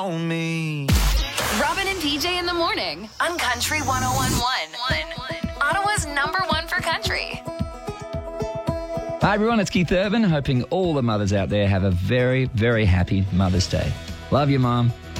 On me. Robin and PJ in the morning on Country 101.1. Ottawa's #1 for country. Hi everyone, it's Keith Urban, hoping all the mothers out there have a very, very happy Mother's Day. Love you, Mom.